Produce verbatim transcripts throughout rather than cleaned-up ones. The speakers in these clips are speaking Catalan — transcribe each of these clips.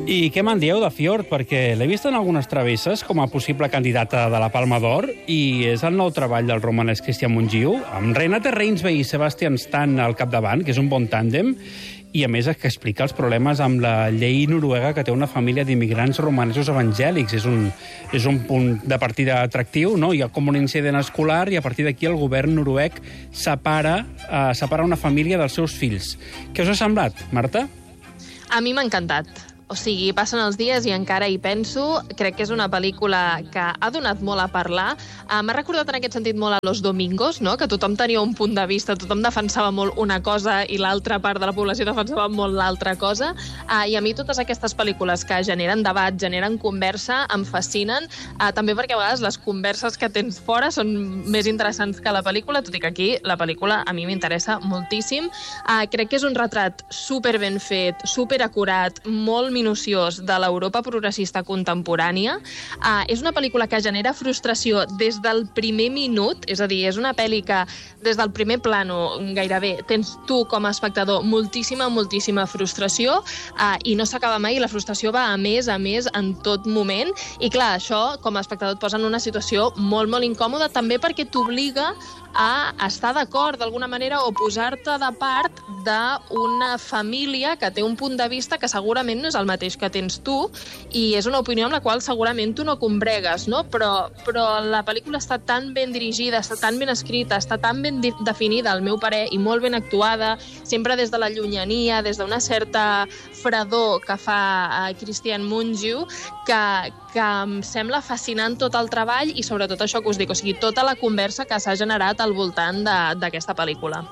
I què me'n dieu de Fjord? Perquè l'he vist en algunes travesses com a possible candidata de la Palma d'Or i és el nou treball del romanès Cristian Mungiu, amb Renate Reinsve i Sebastian Stan al capdavant, que és un bon tàndem, i a més que explica els problemes amb la llei noruega que té una família d'immigrants romanesos evangèlics. És un, és un punt de partida atractiu, no? Hi ha com un incident escolar i a partir d'aquí el govern noruec separa, eh, separa una família dels seus fills. Què us ha semblat, Marta? A mi m'ha encantat. O sigui, passen els dies i encara hi penso. Crec que és una pel·lícula que ha donat molt a parlar. Uh, M'ha recordat en aquest sentit molt a Los Domingos, no? Que tothom tenia un punt de vista, tothom defensava molt una cosa i l'altra part de la població defensava molt l'altra cosa. Uh, I a mi totes aquestes pel·lícules que generen debat, generen conversa, em fascinen, uh, també perquè a vegades les converses que tens fora són més interessants que la pel·lícula, tot i que aquí la pel·lícula a mi m'interessa moltíssim. Uh, crec que és un retrat super ben fet, super acurat, molt minuciós de l'Europa progressista contemporània. Uh, és una pel·lícula que genera frustració des del primer minut, és a dir, és una pel·li que des del primer plano gairebé tens tu com a espectador moltíssima, moltíssima frustració uh, i no s'acaba mai, la frustració va a més, a més en tot moment i clar, això com a espectador et posa en una situació molt, molt incòmoda, també perquè t'obliga a estar d'acord d'alguna manera o posar-te de part d'una família que té un punt de vista que segurament no és el mateix que tens tu i és una opinió amb la qual segurament tu no combregues, no? Però, però la pel·lícula està tan ben dirigida, està tan ben escrita, està tan ben definida, al meu parer, i molt ben actuada, sempre des de la llunyania, des d'una certa fredor que fa Cristian Mungiu, que, que em sembla fascinant tot el treball i sobretot això que us dic, o sigui, tota la conversa que s'ha generat al voltant d'aquesta pel·lícula.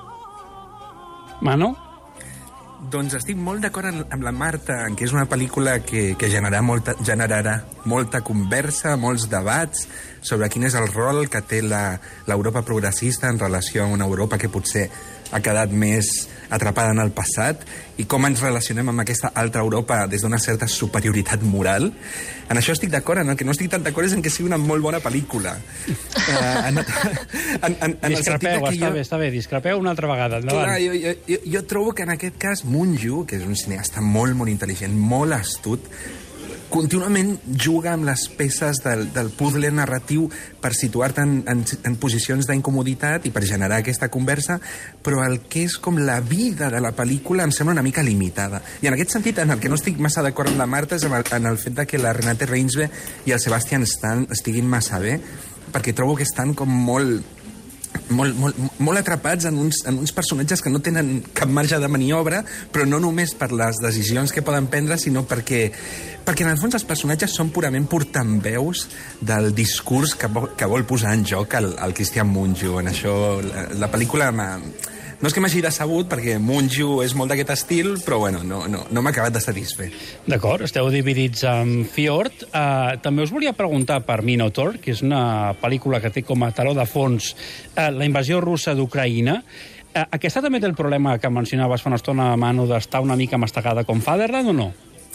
Manu? Doncs estic molt d'acord amb la Marta en que és una pel·lícula que, que generarà, molta, generarà molta conversa, molts debats sobre quin és el rol que té l'Europa progressista en relació a una Europa que potser ha quedat més atrapada en el passat i com ens relacionem amb aquesta altra Europa des d'una certa superioritat moral. En això estic d'acord, en el que no estic tan d'acord és en que sigui una molt bona pel·lícula. uh, en, en, en, en discrepeu, està jo... bé, està bé, discrepeu una altra vegada. Clar, jo, jo, jo, jo trobo que en aquest cas Mungiu, que és un cineasta molt, molt intel·ligent, molt astut, contínuament juga amb les peces del, del puzzle narratiu per situar-te en, en, en posicions d'incomoditat i per generar aquesta conversa, però el que és com la vida de la pel·lícula em sembla una mica limitada. I en aquest sentit, en el que no estic massa d'acord amb la Marta és en el, en el fet de que la Renate Reinsve i el Sebastian Stan estiguin massa bé, perquè trobo que estan com molt... Molt, molt, molt atrapats en uns, en uns personatges que no tenen cap marge de maniobra, però no només per les decisions que poden prendre, sinó perquè, perquè en el fons els personatges són purament portaveus del discurs que vol, que vol posar en joc el, el Cristian Mungiu. En això la, la pel·lícula no és que m'hagi decebut, perquè Mungiu és molt d'aquest estil, però bueno, no, no, no m'ha acabat de satisfer. D'acord, esteu dividits amb Fjord. Uh, també us volia preguntar per Minotaur, que és una pel·lícula que té com a taló de fons uh, la invasió russa d'Ucraïna. Uh, aquesta també té el problema que mencionaves fa una estona, Manu, d'estar una mica mastegada com Fatherland, o no?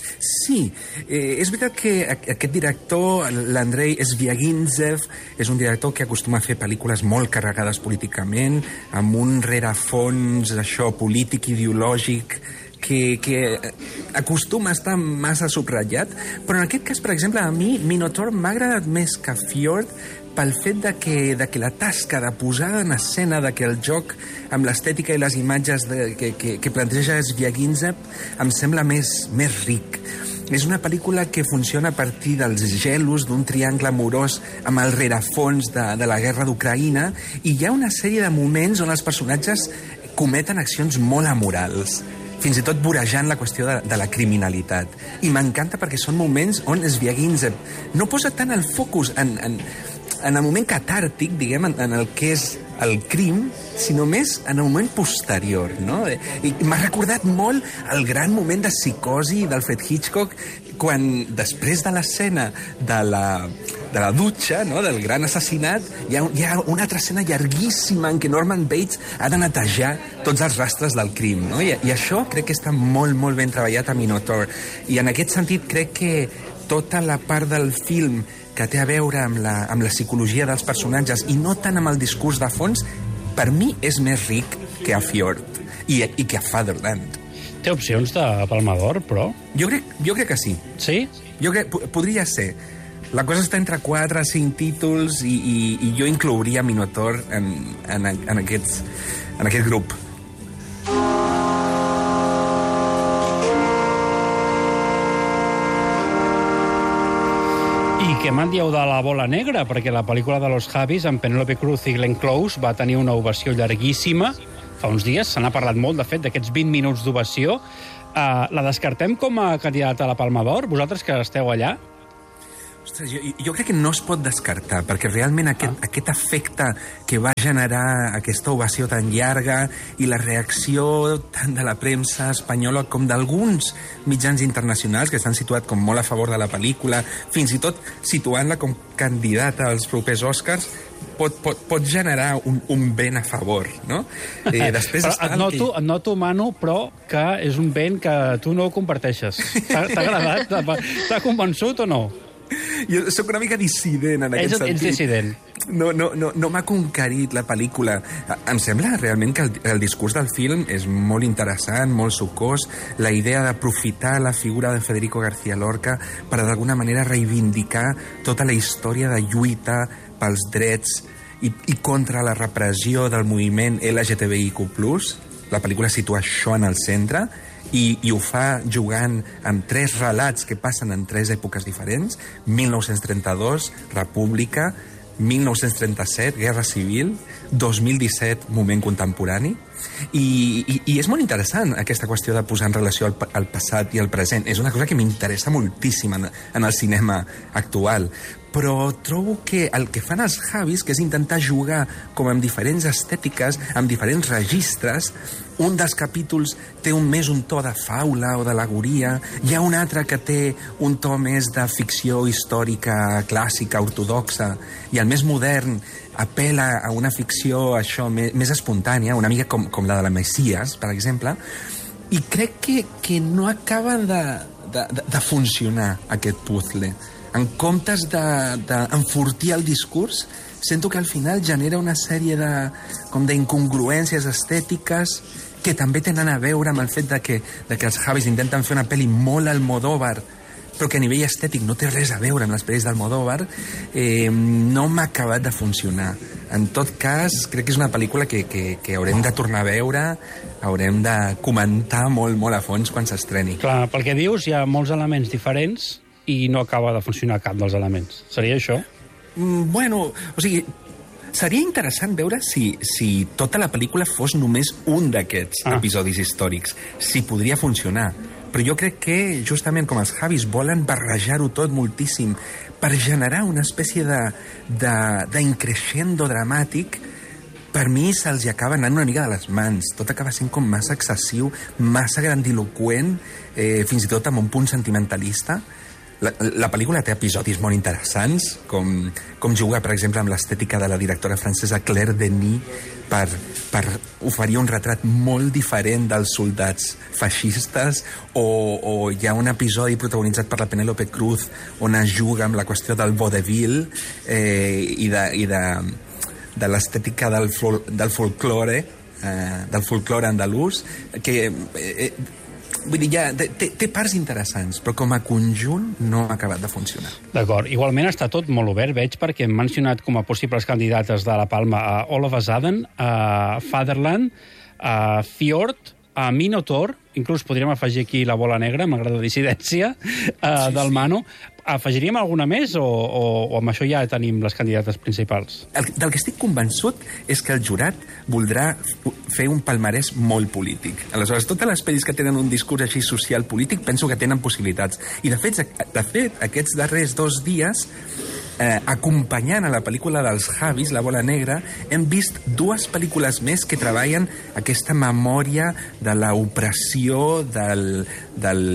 Sí, eh, és veritat que aquest director, l'Andrei Sviagintsev, és un director que acostuma a fer pel·lícules molt carregades políticament, amb un rerefons, això, polític, ideològic, que, que acostuma a estar massa subratllat, però en aquest cas, per exemple, a mi Minotaur m'ha agradat més que Fjord pel fet de que, de que la tasca de posada en escena, de que el joc amb l'estètica i les imatges de, que, que, que planteja Sviagintsev em sembla més, més ric. És una pel·lícula que funciona a partir dels gelos d'un triangle amorós amb el rerefons de, de la guerra d'Ucraïna i hi ha una sèrie de moments on els personatges cometen accions molt amorals, fins i tot vorejant la qüestió de, de la criminalitat. I m'encanta perquè són moments on Sviagintsev no posa tant el focus en, en, en el moment catàrtic, diguem, en, en el que és el crim, sinó més en el moment posterior, no? I m'ha recordat molt el gran moment de psicosi d'Alfred Hitchcock quan, després de l'escena de la, de la dutxa, no?, del gran assassinat, hi ha, hi ha una altra escena llarguíssima en què Norman Bates ha de netejar tots els rastres del crim, no? I, i això crec que està molt, molt ben treballat a Minotaur. I en aquest sentit crec que tota la part del film que té a veure amb la, amb la psicologia dels personatges i no tant amb el discurs de fons, per mi és més ric que a Fjord i, i que a Fatherland. Té opcions de Palma d'Or, però? Jo crec, jo crec que sí. Sí? Jo crec, podria ser. La cosa està entre quatre, cinc títols i, i, i jo inclouria Minotaur en, en, en, aquests, en aquest grup. I què me'n dieu de La bola negra? Perquè la pel·lícula de Los Javis, amb Penélope Cruz i Glenn Close, va tenir una ovació llarguíssima. Fa uns dies se n'ha parlat molt, de fet, d'aquests vint minuts d'ovació. Uh, la descartem com a candidata a la Palma d'Or? Vosaltres que esteu allà? Ostres, jo, jo crec que no es pot descartar, perquè realment aquest, ah. aquest efecte que va generar aquesta ovació tan llarga i la reacció tant de la premsa espanyola com d'alguns mitjans internacionals que s'han situat com molt a favor de la pel·lícula, fins i tot situant-la com candidata als propers Oscars, pot, pot, pot generar un, un vent a favor, no? Eh, després però et noto, que... et noto, Manu, però que és un vent que tu no comparteixes. T'ha agradat? T'ha convençut o no? Jo soc una mica dissident en aquest sentit. Ets dissident. No, no, no, no m'ha conquerit la pel·lícula. Em sembla realment que el, el discurs del film és molt interessant, molt sucós. La idea d'aprofitar la figura de Federico García Lorca per d'alguna manera reivindicar tota la història de lluita pels drets i, i contra la repressió del moviment L G T B I Q plus. La pel·lícula situa això en el centre i, i ho fa jugant amb tres relats que passen en tres èpoques diferents: mil nou-cents trenta-dos, República; mil nou-cents trenta-set, Guerra Civil; dos mil disset, moment contemporani. I, i, i és molt interessant aquesta qüestió de posar en relació el, el passat i el present. És una cosa que m'interessa moltíssim en, en el cinema actual. Però trobo que el que fan els Javis, que és intentar jugar com amb diferents estètiques, amb diferents registres. Un dels capítols té un més un to de faula o d'al·legoria, hi ha un altre que té un to més de ficció històrica clàssica, ortodoxa, i el més modern apela a una ficció això més, més espontània, una mica com, com la de la Messias, per exemple, i crec que, que no acaba de, de, de, de funcionar aquest puzzle. En comptes d'enfortir de, de el discurs, sento que al final genera una sèrie de, com d'incongruències estètiques que també tenen a veure amb el fet de que, de que els Javis intenten fer una pel·li molt Almodóvar, però que a nivell estètic no té res a veure amb les pel·lis d'Almodóvar, eh, no m'ha acabat de funcionar. En tot cas, crec que és una pel·lícula que, que, que haurem de tornar a veure, haurem de comentar molt, molt a fons quan s'estreni. Clar, pel que dius, hi ha molts elements diferents i no acaba de funcionar cap dels elements. Seria això? Mm, bueno, o sigui, seria interessant veure si, si tota la pel·lícula fos només un d'aquests ah. episodis històrics, si podria funcionar. Però jo crec que, justament com els Javis, volen barrejar-ho tot moltíssim per generar una espècie de, de, d'increscendo dramàtic. Per mi se'ls acaba anant una mica de les mans. Tot acaba sent com massa excessiu, massa grandiloqüent, eh, fins i tot amb un punt sentimentalista. La, la pel·lícula té episodis molt interessants, com, com jugar, per exemple, amb l'estètica de la directora francesa Claire Denis per, per oferir un retrat molt diferent dels soldats feixistes, o, o hi ha un episodi protagonitzat per la Penélope Cruz on es juga amb la qüestió del vodevil eh, i de, i de, de l'estètica del, fol, del folklore, eh, del folklore andalús, que... Eh, Vull dir, ja, té, té parts interessants, però com a conjunt no ha acabat de funcionar. D'acord. Igualment està tot molt obert, veig, perquè hem mencionat com a possibles candidates de la Palma a All of a Sudden, a Fatherland, a Fjord, a Minotaur, inclús podríem afegir aquí La bola negra, m'agrada la dissidència, uh, sí, del Manu. Afegiríem alguna més o, o, o amb això ja tenim les candidates principals? El, del que estic convençut és que el jurat voldrà fer un palmarès molt polític. Aleshores, totes les pel·lis que tenen un discurs així social polític penso que tenen possibilitats. I de fet, de fet aquests darrers dos dies, eh, acompanyant a la pel·lícula dels Javis, La bola negra, hem vist dues pel·lícules més que treballen aquesta memòria de l'opressió del... del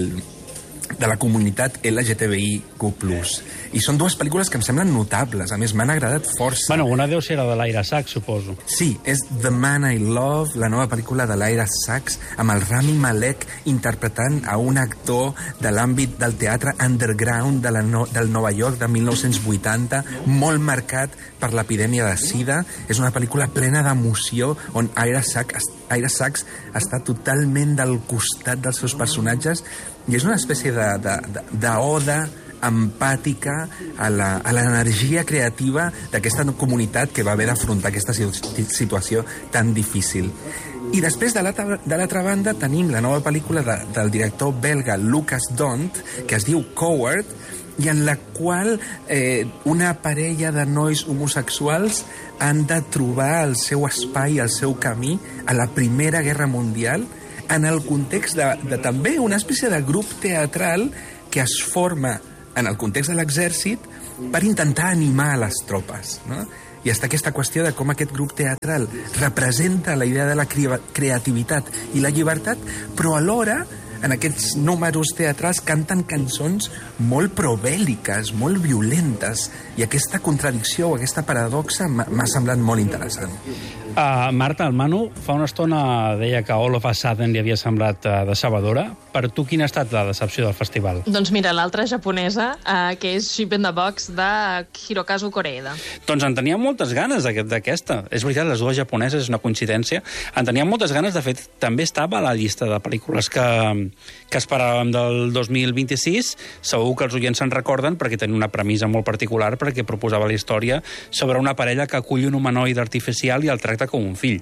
de la comunitat L G T B I Q plus. I són dues pel·lícules que em semblen notables. A més, m'han agradat força. Bueno, una deu ser la de l'Aira Sachs, suposo. Sí, és The Man I Love, la nova pel·lícula de l'Aira Sachs, amb el Rami Malek interpretant a un actor de l'àmbit del teatre underground de la no, del Nova York de mil nou-cents vuitanta, molt marcat per l'epidèmia de sida. És una pel·lícula plena d'emoció on Aira Sachs Ira Sachs està totalment del costat dels seus personatges i és una espècie d'oda empàtica a l'energia creativa d'aquesta comunitat que va haver d'afrontar aquesta situació tan difícil. I després, de l'altra banda, tenim la nova pel·lícula de, del director belga Lucas Dont, que es diu Coward, i en la qual eh, una parella de nois homosexuals han de trobar el seu espai, el seu camí a la Primera Guerra Mundial, en el context de, de també una espècie de grup teatral que es forma en el context de l'exèrcit per intentar animar les tropes, no? I està aquesta qüestió de com aquest grup teatral representa la idea de la creativitat i la llibertat, però alhora en aquests números teatrals canten cançons molt probèl·liques, molt violentes, i aquesta contradicció o aquesta paradoxa m'ha semblat molt interessant. Uh, Marta, el Manu fa una estona deia que All of a Sudden li havia semblat uh, decebedora. Per tu, quina ha estat la decepció del festival? Doncs mira, l'altra japonesa, uh, que és Ship in the Box, de Hirokazu Koreeda. Doncs en tenia moltes ganes d'aquesta. És veritat, les dues japoneses, és una coincidència. En tenia moltes ganes, de fet, també estava a la llista de pel·lícules que, que esperàvem del dos mil vint-i-sis. Segur que els oients se'n recorden, perquè tenia una premissa molt particular, perquè proposava la història sobre una parella que acull un humanoide artificial i el tracta com un fill.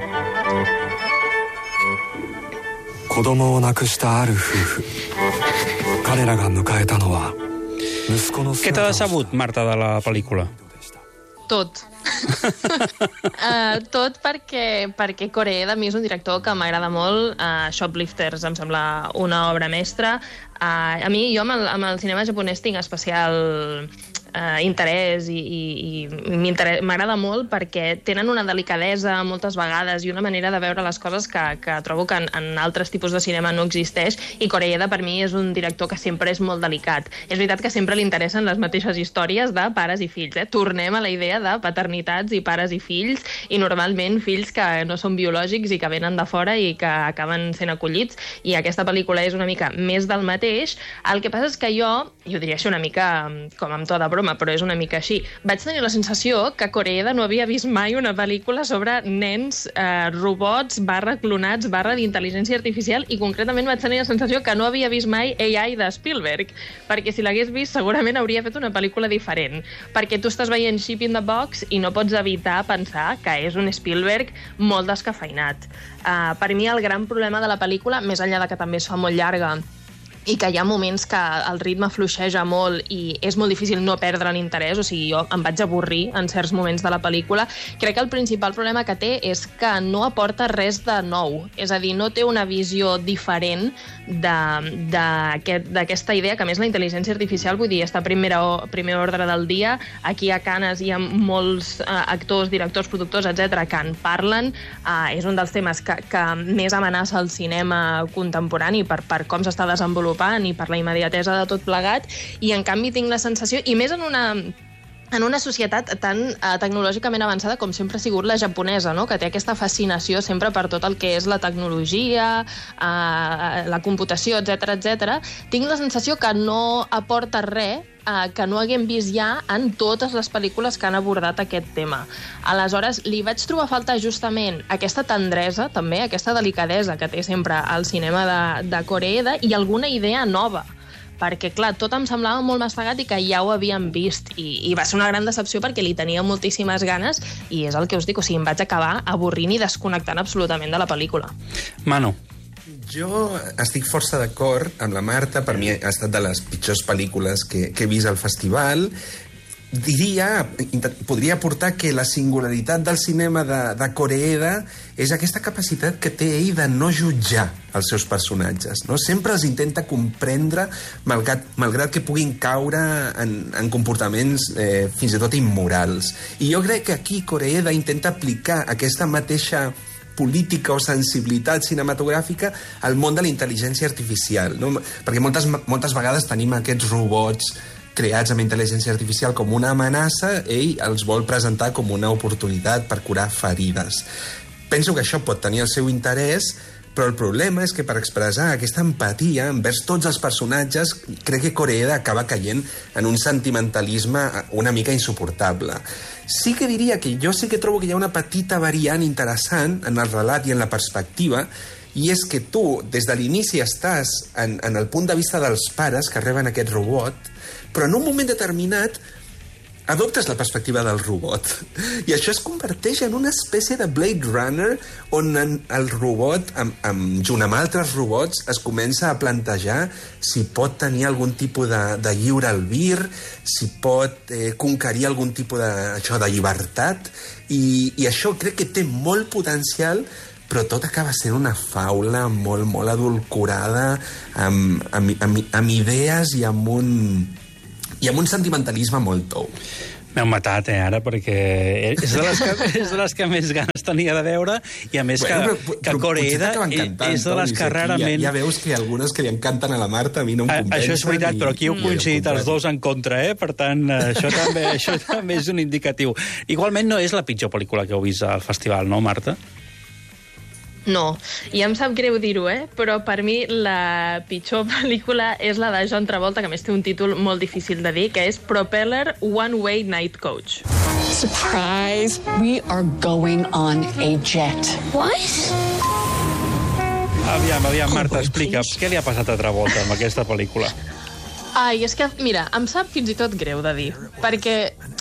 Què t'ha decebut, Marta, de la pel·lícula? Tot. uh, tot perquè, perquè Koreeda a mi és un director que m'agrada molt. uh, Shoplifters em sembla una obra mestra. uh, a mi, jo amb el, amb el cinema japonès tinc especial uh, interès i, i, i m'agrada molt perquè tenen una delicadesa moltes vegades i una manera de veure les coses que, que trobo que en, en altres tipus de cinema no existeix, i Koreeda per mi és un director que sempre és molt delicat. És veritat que sempre li interessen les mateixes històries de pares i fills, eh? Tornem a la idea de paternitats i pares i fills, i normalment fills que no són biològics i que venen de fora i que acaben sent acollits, i aquesta pel·lícula és una mica més del mateix. El que passa és que jo, i ho diria això una mica com amb to de broma, però és una mica així, vaig tenir la sensació que Koreeda no havia vist mai una pel·lícula sobre nens, eh, robots, barra clonats, barra d'intel·ligència artificial, i concretament vaig tenir la sensació que no havia vist mai A I de Spielberg, perquè si l'hagués vist segurament hauria fet una pel·lícula diferent, perquè tu estàs veient Ship in the Box i no pots evitar pensar que és un Spielberg molt descafeinat. Uh, per mi el gran problema de la pel·lícula, més enllà de que també es fa molt llarga i que hi ha moments que el ritme fluixeja molt i és molt difícil no perdre l'interès, o sigui, jo em vaig avorrir en certs moments de la pel·lícula. Crec que el principal problema que té és que no aporta res de nou, és a dir, no té una visió diferent d'aquesta aquest, idea, que a més la intel·ligència artificial, vull dir, està a primera, primer ordre del dia. Aquí a Canes hi ha molts uh, actors, directors, productors, etcètera, que en parlen. Uh, és un dels temes que, que més amenaça el cinema contemporani per, per com s'està desenvolupant i per la immediatesa de tot plegat, i en canvi tinc la sensació, i més en una en una societat tan uh, tecnològicament avançada com sempre ha sigut la japonesa, no? Que té aquesta fascinació sempre per tot el que és la tecnologia, uh, la computació, etcètera, etcètera. Tinc la sensació que no aporta res uh, que no haguem vist ja en totes les pel·lícules que han abordat aquest tema. Aleshores, li vaig trobar a faltar justament aquesta tendresa, també, aquesta delicadesa que té sempre el cinema de, de Koreeda, i alguna idea nova, perquè, clar, tot em semblava molt mastegat i que ja ho havíem vist, i, i va ser una gran decepció perquè li tenia moltíssimes ganes, i és el que us dic, o sigui, em vaig acabar avorrint i desconnectant absolutament de la pel·lícula. Manu. Jo estic força d'acord amb la Marta, per mi ha estat de les pitjors pel·lícules que, que he vist al festival. Diria, podria aportar que la singularitat del cinema de, de Koreeda és aquesta capacitat que té ell de no jutjar els seus personatges, no? Sempre els intenta comprendre, malgrat, malgrat que puguin caure en, en comportaments eh, fins i tot immorals. I jo crec que aquí Koreeda intenta aplicar aquesta mateixa política o sensibilitat cinematogràfica al món de la intel·ligència artificial, no? Perquè moltes, moltes vegades tenim aquests robots creats amb intel·ligència artificial com una amenaça, ell els vol presentar com una oportunitat per curar ferides. Penso que això pot tenir el seu interès, Però el problema és que per expressar aquesta empatia envers tots els personatges, crec que Koreeda acaba caient en un sentimentalisme una mica insuportable. Sí que diria que jo sí que trobo que hi ha una petita variant interessant en el relat i en la perspectiva, i és que tu, des de l'inici, estàs en, en el punt de vista dels pares que reben aquest robot, però en un moment determinat adoptes la perspectiva del robot. I això es converteix en una espècie de Blade Runner on el robot, amb, amb, junt amb altres robots, es comença a plantejar si pot tenir algun tipus de, de lliure albir, si pot eh, conquerir algun tipus de, això, de llibertat, i, i això crec que té molt potencial, però tot acaba sent una faula molt, molt adulcorada, amb, amb, amb, amb idees i amb un... i amb un sentimentalisme molt tou. M'heu matat, eh, ara, perquè és de les que, és de les que més ganes tenia de veure, i a més bueno, que, que Koreeda és de les que rarament... Ja, ja veus que algunes que li encanten a la Marta a mi no em convencen. Això és veritat, i, però aquí heu coincidit els dos en contra, eh? Per tant, això també, això també és un indicatiu. Igualment no és la pitjor pel·lícula que heu vist al festival, no, Marta? No, i em sap greu dir-ho, eh? Però per mi la pitjor pel·lícula és la de John Travolta, que a més té un títol molt difícil de dir, que és Propeller One Way Night Coach. Surprise! We are going on a jet. What? Aviam, aviam, Marta, explica, què li ha passat a Travolta amb aquesta pel·lícula? Ai, és que, mira, em sap fins i tot greu de dir, perquè,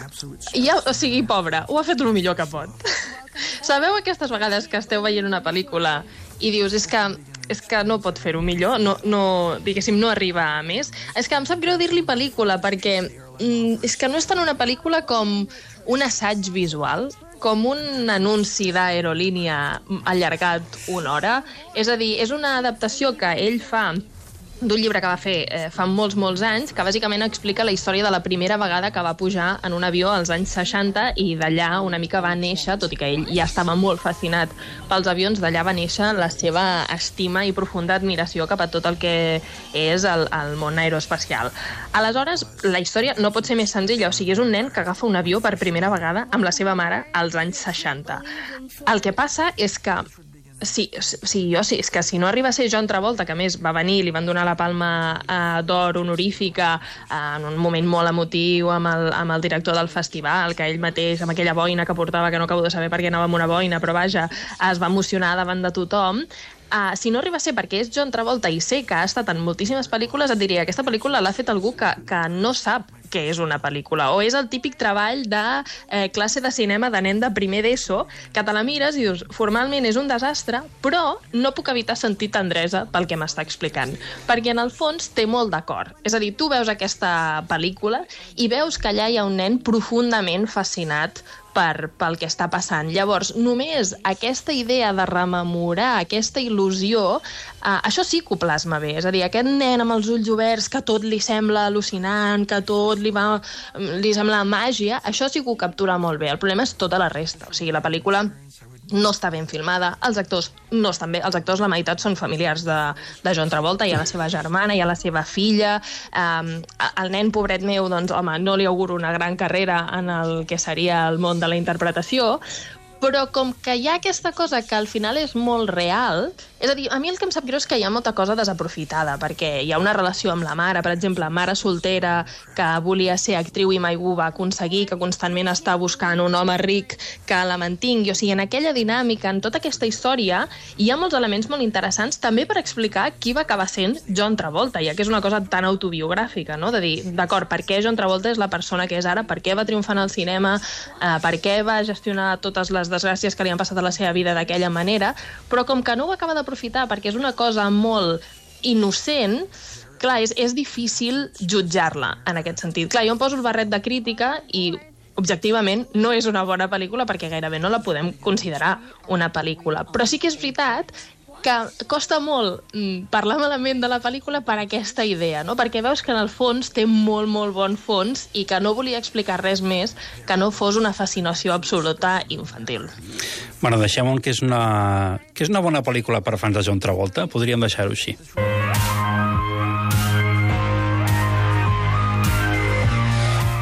ja, o sigui, pobre, ho ha fet el millor que pot. Sabeu aquestes vegades que esteu veient una pel·lícula i dius, és que, és que no pot fer-ho millor, no, no, diguéssim, no arriba a més? És que em sap greu dir-li pel·lícula, perquè mm, és que no és tant una pel·lícula com un assaig visual, com un anunci d'aerolínia allargat una hora. És a dir, és una adaptació que ell fa d'un llibre que va fer eh, fa molts, molts anys, que bàsicament explica la història de la primera vegada que va pujar en un avió als anys seixanta, i d'allà una mica va néixer, tot i que ell ja estava molt fascinat pels avions, d'allà va néixer la seva estima i profunda admiració cap a tot el que és el, el món aeroespacial. Aleshores, la història no pot ser més senzilla, o sigui, és un nen que agafa un avió per primera vegada amb la seva mare als anys seixanta. El que passa és que Sí, sí, jo sí, és que si no arriba a ser John Travolta, que a més va venir i li van donar la palma eh, d'or honorífica eh, en un moment molt emotiu amb el, amb el director del festival, que ell mateix, amb aquella boina que portava, que no acabo de saber per què anava amb una boina, però vaja, es va emocionar davant de tothom. Uh, si no arriba a ser perquè és John Travolta i sé que ha estat en moltíssimes pel·lícules, et diria, aquesta pel·lícula l'ha fet algú que, que no sap què és una pel·lícula, o és el típic treball de eh, classe de cinema de nen de primer d'ESO, que te la mires i dius, formalment és un desastre, però no puc evitar sentir tendresa pel que m'està explicant, perquè en el fons té molt d'acord. És a dir, tu veus aquesta pel·lícula i veus que allà hi ha un nen profundament fascinat per, pel que està passant. Llavors, només aquesta idea de rememorar, aquesta il·lusió, eh, això sí que ho plasma bé. És a dir, aquest nen amb els ulls oberts, que tot li sembla al·lucinant, que tot li, va, li sembla màgia, això sí que ho captura molt bé. El problema és tota la resta. O sigui, la pel·lícula no està ben filmada, els actors no estan bé, els actors la meitat són familiars de, de John Travolta, hi ha la seva germana, hi ha la seva filla, um, el nen pobret meu, doncs home, no li auguro una gran carrera en el que seria el món de la interpretació, però com que hi ha aquesta cosa que al final és molt real, és a dir, a mi el que em sap greu és que hi ha molta cosa desaprofitada, perquè hi ha una relació amb la mare, per exemple, mare soltera que volia ser actriu i mai ho va aconseguir, que constantment està buscant un home ric que la mantingui, o sigui, en aquella dinàmica, en tota aquesta història, hi ha molts elements molt interessants també per explicar qui va acabar sent John Travolta, ja que és una cosa tan autobiogràfica, no? De dir, d'acord, per què John Travolta és la persona que és ara, per què va triomfar en el cinema, eh, per què va gestionar totes les desgràcies que li han passat a la seva vida d'aquella manera, però com que no ho acaba d'aprofitar perquè és una cosa molt innocent, clar, és, és difícil jutjar-la en aquest sentit. Clar, jo em poso el barret de crítica i objectivament no és una bona pel·lícula perquè gairebé no la podem considerar una pel·lícula. Però sí que és veritat que costa molt parlar malament de la pel·lícula per aquesta idea, no? Perquè veus que en el fons té molt, molt bon fons i que no volia explicar res més que no fos una fascinació absoluta infantil. Bueno, deixem-ho que és una, que és una bona pel·lícula per fans de John Travolta, podríem deixar-ho així.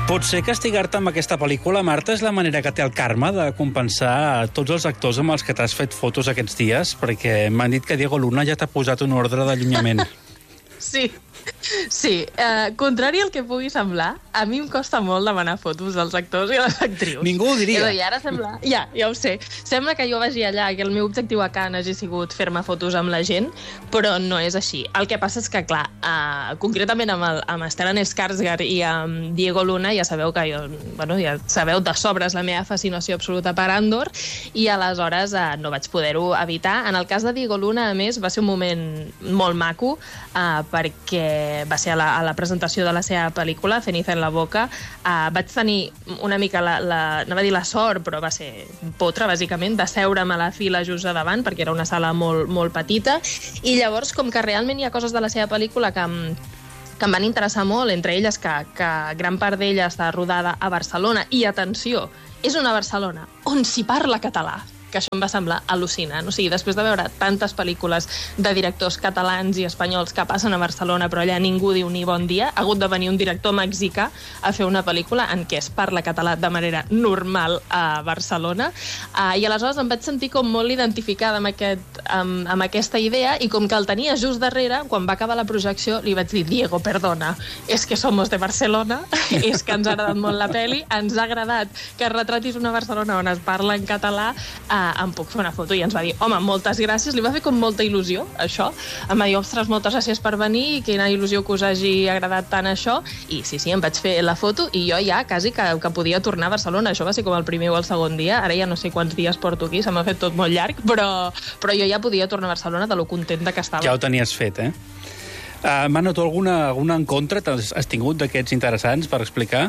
Potser castigar-te amb aquesta pel·lícula, Marta, és la manera que té el Carme de compensar tots els actors amb els que t'has fet fotos aquests dies, perquè m'han dit que Diego Luna ja t'ha posat un ordre d'allunyament. Sí, sí. Uh, contrari al que pugui semblar, a mi em costa molt demanar fotos dels actors i les actrius. Ningú ho diria. I ara sembla... Ja, ja ho sé. Sembla que jo vagi allà, que el meu objectiu a Cannes hagi sigut fer-me fotos amb la gent, però no és així. El que passa és que, clar, uh, concretament amb, el, amb Stellan Skarsgård i amb Diego Luna, ja sabeu que jo... Bueno, ja sabeu de sobres la meva fascinació absoluta per Andor, i aleshores uh, no vaig poder-ho evitar. En el cas de Diego Luna, a més, va ser un moment molt maco, uh, perquè va ser a la, a la presentació de la seva pel·lícula, Ceniza en la boca. Uh, vaig tenir una mica, la, la, no va dir la sort, però va ser potra, bàsicament, de seure'm a la fila just a davant, perquè era una sala molt, molt petita, i llavors, com que realment hi ha coses de la seva pel·lícula que em, que em van interessar molt, entre elles que, que gran part d'ella està rodada a Barcelona, i atenció, és una Barcelona on s'hi parla català, que això em va semblar al·lucinant. O sigui, després de veure tantes pel·lícules de directors catalans i espanyols que passen a Barcelona, però allà ningú diu ni bon dia, ha hagut de venir un director mexicà a fer una pel·lícula en què es parla català de manera normal a Barcelona. Uh, I aleshores em vaig sentir com molt identificada amb, aquest, amb, amb aquesta idea, i com que el tenia just darrere, quan va acabar la projecció, li vaig dir: Diego, perdona, és que somos de Barcelona, és que ens ha agradat molt la pel·li, ens ha agradat que retratis una Barcelona on es parla en català, uh, em puc fer una foto? I ens va dir: home, moltes gràcies. Li va fer com molta il·lusió, això. Em va dir: ostres, moltes gràcies per venir, i quina il·lusió que us hagi agradat tant això. I sí, sí, em vaig fer la foto, i jo ja quasi que, que podia tornar a Barcelona. Això va ser com el primer o el segon dia. Ara ja no sé quants dies porto aquí, se m'ha fet tot molt llarg, però, però jo ja podia tornar a Barcelona de lo contenta que estava. Ja ho tenies fet, eh? Uh, Manu, tu alguna, alguna encontre has, has tingut d'aquests interessants per explicar?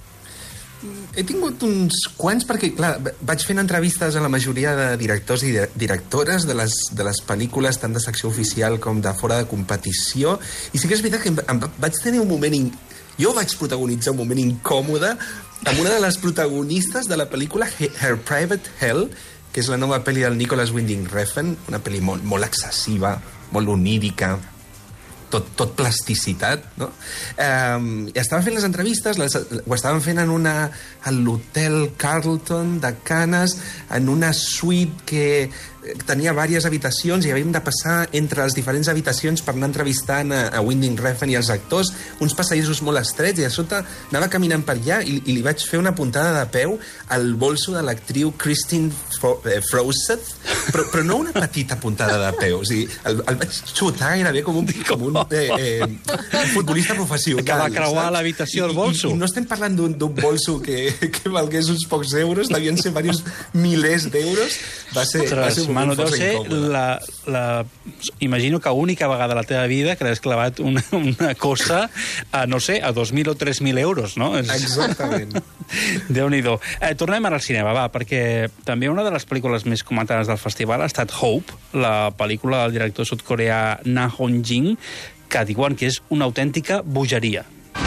He tingut uns quants, perquè, clar, vaig fent entrevistes a la majoria de directors i de directores de les, de les pel·lícules, tant de secció oficial com de fora de competició, i sí que és veritat que em, em vaig tenir un moment... In... Jo vaig protagonitzar un moment incòmode amb una de les protagonistes de la pel·lícula Her Private Hell, que és la nova pel·li del Nicholas Winding Refn, una pel·li molt, molt excessiva, molt onírica, tot, tot plasticitat, no? Um, i estaven fent les entrevistes, les, ho estaven fent en una, a l'Hotel Carlton de Canes, en una suite que tenia diverses habitacions, i havíem de passar entre les diferents habitacions per anar entrevistant a, a Winding Refn i els actors, uns passadissos molt estrets, i a sota anava caminant per allà, i, i li vaig fer una puntada de peu al bolso de l'actriu Christine Fro eh, Froseth, però, però no una petita puntada de peu, o sigui, el, el vaig xutar gairebé com un, com un eh, eh, futbolista professional. Que va creuar l'habitació del bolso. I, i, i no estem parlant d'un bolso que, que valgués uns pocs euros, devien ser diversos milers d'euros. Va ser, va ser un Manu, deu ser la, la... Imagino que única vegada a la teva vida que l'has clavat una, una cosa a, no sé, a dos mil o tres mil euros, no? Exactament. Déu-n'hi-do. Eh, tornem ara al cinema, va, perquè també una de les pel·lícules més comentades del festival ha estat Hope, la pel·lícula del director sud-coreà Na Hong-jin, que diuen que és una autèntica bogeria.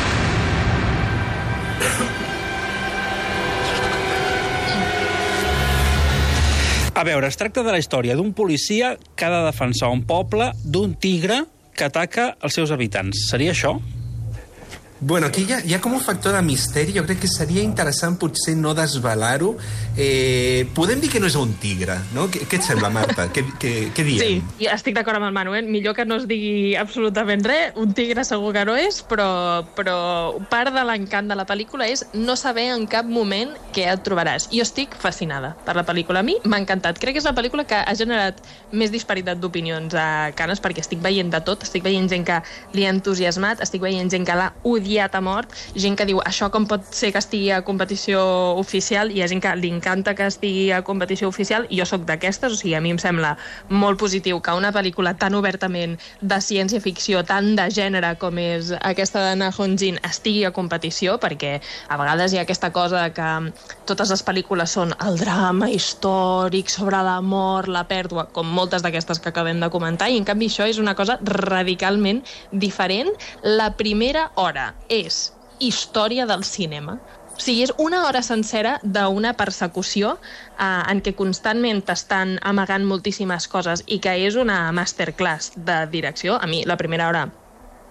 A veure, es tracta de la història d'un policia que ha de defensar un poble d'un tigre que ataca els seus habitants. Seria això? Bueno, aquí hi ha, hi ha com un factor de misteri. Jo crec que seria interessant potser no desvelar-ho. Eh, podem dir que no és un tigre, no? Què, què et sembla, Marta? Què, què, què diem? Sí, estic d'acord amb el Manu, eh? Millor que no es digui absolutament res. Un tigre segur que no és, però, però part de l'encant de la pel·lícula és no saber en cap moment què et trobaràs. Jo estic fascinada per la pel·lícula. A mi m'ha encantat. Crec que és la pel·lícula que ha generat més disparitat d'opinions a Canes, perquè estic veient de tot. Estic veient gent que li ha entusiasmat, estic veient gent que l'ha odiat a mort, gent que diu això com pot ser que estigui a competició oficial, i hi ha gent que li encanta que estigui a competició oficial, i jo sóc d'aquestes. O sigui, a mi em sembla molt positiu que una pel·lícula tan obertament de ciència-ficció, tan de gènere com és aquesta de Na Hong-jin, estigui a competició, perquè a vegades hi ha aquesta cosa que totes les pel·lícules són el drama històric sobre la mort, la pèrdua, com moltes d'aquestes que acabem de comentar, i en canvi això és una cosa radicalment diferent. La primera hora és història del cinema. O sigui, és una hora sencera d'una persecució eh, en què constantment t'estan amagant moltíssimes coses i que és una masterclass de direcció. A mi, la primera hora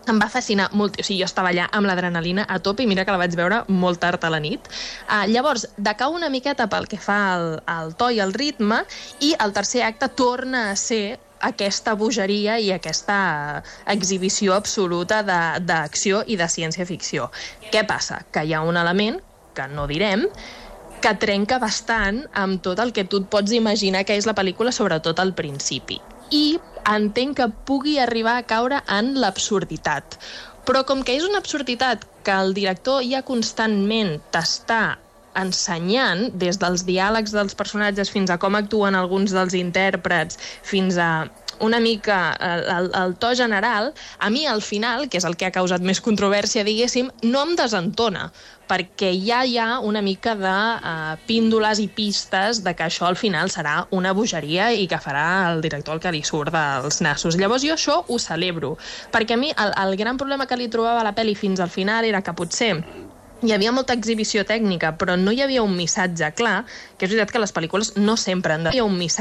em va fascinar molt, o sigui, jo estava allà amb l'adrenalina a tope i mira que la vaig veure molt tard a la nit. Uh, llavors, decau una miqueta pel que fa al, al to i al ritme, i el tercer acte torna a ser aquesta bogeria i aquesta exhibició absoluta d'acció i de ciència-ficció. Què passa? Que hi ha un element, que no direm, que trenca bastant amb tot el que tu et pots imaginar que és la pel·lícula, sobretot al principi. I entenc que pugui arribar a caure en l'absurditat. Però com que és una absurditat que el director ja constantment t'està ensenyant, des dels diàlegs dels personatges fins a com actuen alguns dels intèrprets, fins a una mica el, el, el to general, a mi al final, que és el que ha causat més controvèrsia, diguéssim, no em desentona, perquè ja hi ha una mica de uh, píndoles i pistes de que això al final serà una bogeria i que farà el director el que li surt dels nassos. Llavors jo això ho celebro, perquè a mi el, el gran problema que li trobava a la pel·li fins al final era que potser hi havia molta exhibició tècnica, però no hi havia un missatge clar, que és veritat que les pel·lícules no sempre han de... Hi havia un missatge